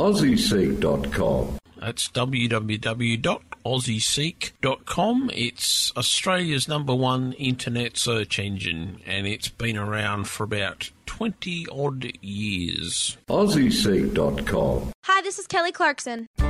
AussieSeek.com. That's www.aussieseek.com. It's Australia's #1 internet search engine, and it's been around for about 20-odd years. AussieSeek.com. Hi, this is Kelly Clarkson.